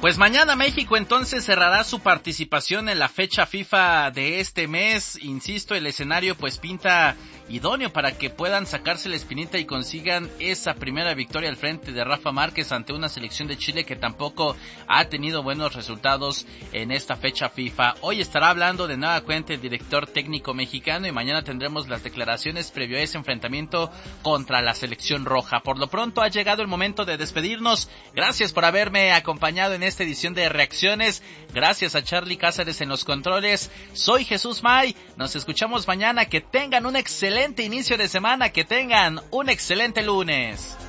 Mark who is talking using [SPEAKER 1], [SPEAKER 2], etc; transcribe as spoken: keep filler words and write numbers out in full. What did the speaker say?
[SPEAKER 1] Pues mañana México entonces cerrará su participación en la fecha FIFA de este mes. Insisto, el escenario pues pinta idóneo para que puedan sacarse la espinita y consigan esa primera victoria al frente de Rafa Márquez ante una selección de Chile que tampoco ha tenido buenos resultados en esta fecha FIFA. Hoy estará hablando de nueva cuenta el director técnico mexicano y mañana tendremos las declaraciones previo a ese enfrentamiento contra la selección roja. Por lo pronto ha llegado el momento de despedirnos. Gracias por haberme acompañado en esta edición de Reacciones. Gracias a Charlie Cáceres en los controles. Soy Jesús May. Nos escuchamos mañana. Que tengan un excelente inicio de semana. Que tengan un excelente lunes.